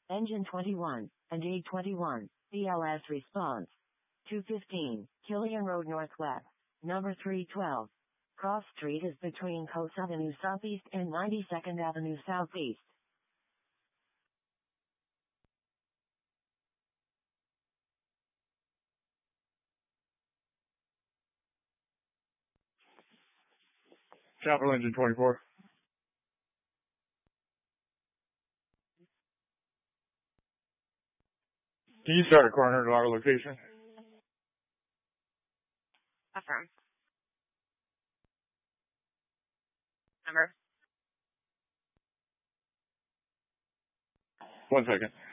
Engine 21, and A21, BLS response. 215, Killian Road Northwest, number 312. Cross Street is between Coates Avenue Southeast and 92nd Avenue Southeast. Chapel Engine 24. Can you start a coroner to our location? Affirm. Number. 1 second.